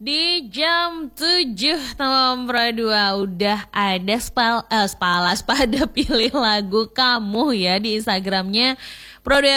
Di jam 7.2 udah ada Spada pilih lagu kamu ya di Instagramnya Pro